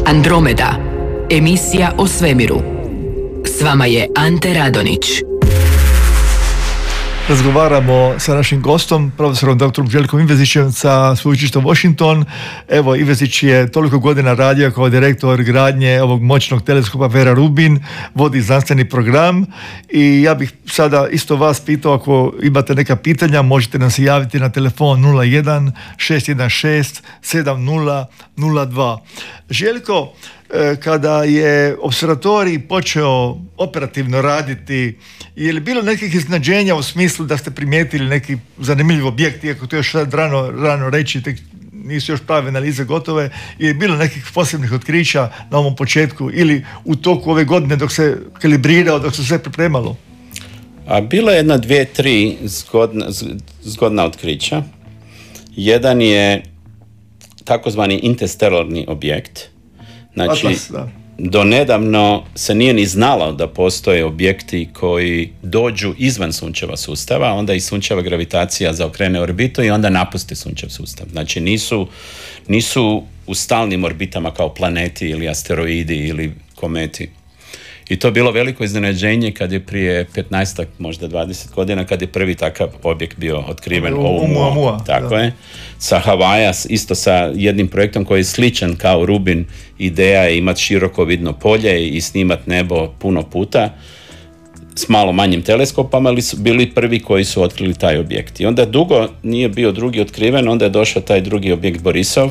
Andromeda, emisija o svemiru. S vama je Ante Radonić. Razgovaramo sa našim gostom, profesorom dr. Željkom Ivezićem sa sveučilišta Washington. Evo, Ivezić je toliko godina radio kao direktor gradnje ovog moćnog teleskopa Vera Rubin, vodi znanstveni program i ja bih sada isto vas pitao, ako imate neka pitanja, možete nam se javiti na telefon 01 616 7002. Željko, kada je observatorij počeo operativno raditi, je li bilo nekih iznenađenja u smislu da ste primijetili neki zanimljiv objekt, iako to još sad rano reći, tek nisu još prave analize gotove, je bilo nekih posebnih otkrića na ovom početku ili u toku ove godine dok se kalibrirao, dok se sve pripremalo? Bilo je jedna, dvije, tri zgodna otkrića. Jedan je takozvani interstellarni objekt. Znači, Atlas, do nedavno se nije ni znalo da postoje objekti koji dođu izvan sunčeva sustava, onda i sunčeva gravitacija zaokrene orbitu i onda napusti sunčev sustav. Znači, nisu u stalnim orbitama kao planeti ili asteroidi ili kometi. I to je bilo veliko iznenađenje kad je prije 15, možda 20 godina, kad je prvi takav objekt bio otkriven. Oumuamua. Tako je. Sa Havaja, isto sa jednim projektom koji je sličan kao Rubin. Ideja je imati široko vidno polje i snimati nebo puno puta s malo manjim teleskopama, ali su bili prvi koji su otkrili taj objekt. I onda dugo nije bio drugi otkriven, onda je došao taj drugi objekt Borisov.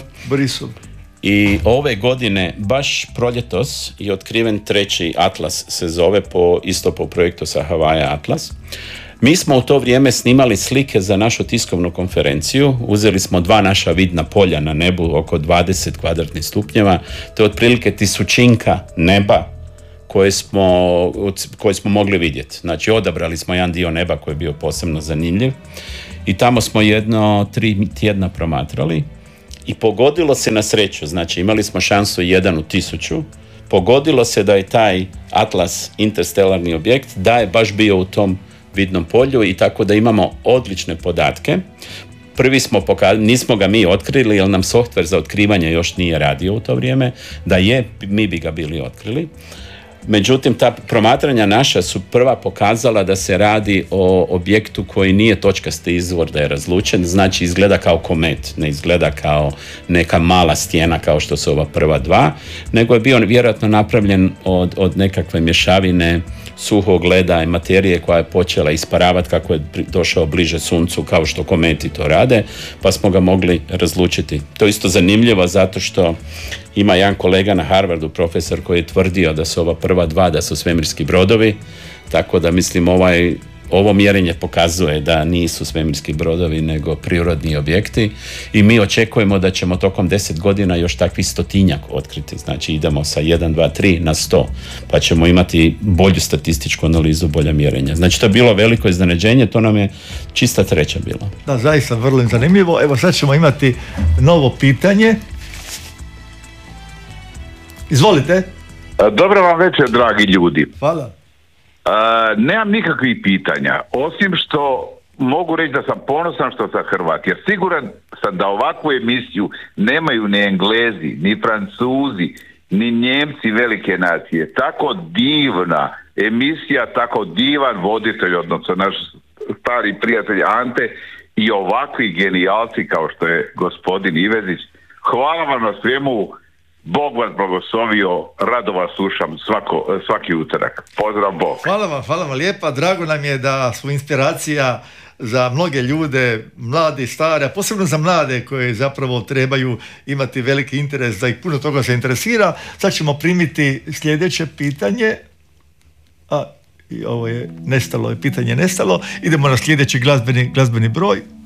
I ove godine, baš proljetos, je otkriven treći Atlas, se zove isto po projektu sa Havaja Atlas. Mi smo u to vrijeme snimali slike za našu tiskovnu konferenciju. Uzeli smo 2 naša vidna polja na nebu, oko 20 kvadratnih stupnjeva. To je otprilike tisućinka neba koje smo mogli vidjeti. Znači, odabrali smo jedan dio neba koji je bio posebno zanimljiv. I tamo smo 3 tjedna promatrali. I pogodilo se na sreću, znači imali smo šansu 1 u 1000, pogodilo se da je taj Atlas interstellarni objekt, da je baš bio u tom vidnom polju i tako da imamo odlične podatke. Prvi smo nismo ga mi otkrili jer nam softver za otkrivanje još nije radio u to vrijeme, da je, mi bi ga bili otkrili. Međutim, ta promatranja naša su prva pokazala da se radi o objektu koji nije točkasti izvor, da je razlučen, znači izgleda kao komet, ne izgleda kao neka mala stijena kao što su ova prva 2, nego je bio vjerojatno napravljen od nekakve mješavine suhog leda i materije koja je počela isparavati kako je došao bliže suncu, kao što kometi to rade, pa smo ga mogli razlučiti. To je isto zanimljivo zato što ima jedan kolega na Harvardu, profesor, koji je tvrdio da su ova prva 2 da su svemirski brodovi, tako da mislim ovo mjerenje pokazuje da nisu svemirski brodovi nego prirodni objekti i mi očekujemo da ćemo tokom 10 godina još takvi 100-tinjak otkriti. Znači idemo sa 1, 2, 3 na 100 pa ćemo imati bolju statističku analizu, bolja mjerenja. Znači to je bilo veliko iznenađenje, to nam je čista sreća bila. Da, zaista vrlo zanimljivo. Evo sad ćemo imati novo pitanje. Izvolite. Dobro vam večer, dragi ljudi. Hvala. Nemam nikakvih pitanja, osim što mogu reći da sam ponosan što sam Hrvat, jer siguran sam da ovakvu emisiju nemaju ni Englezi, ni Francuzi, ni Njemci velike nacije. Tako divna emisija, tako divan voditelj, odnosno naš stari prijatelj Ante i ovakvi genijalci kao što je gospodin Ivezić. Hvala vam na svemu. Bog vas blagoslovio, rado vas slušam svaki utorak. Pozdrav, Bog. Hvala vam lijepa, drago nam je da smo inspiracija za mnoge ljude, mladi, stari, a posebno za mlade koji zapravo trebaju imati veliki interes, da ih puno toga se interesira. Sad ćemo primiti sljedeće pitanje. I ovo je nestalo, pitanje nestalo. Idemo na sljedeći glazbeni broj.